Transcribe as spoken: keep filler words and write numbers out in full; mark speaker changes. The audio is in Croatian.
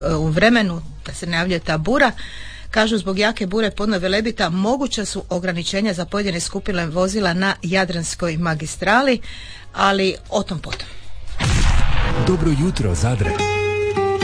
Speaker 1: u vremenu da se najavljuje ta bura. Kažu zbog jake bure podno Velebita moguća su ograničenja za pojedine skupine vozila na Jadranskoj magistrali, ali o tom potom.
Speaker 2: Dobro jutro, Zadre.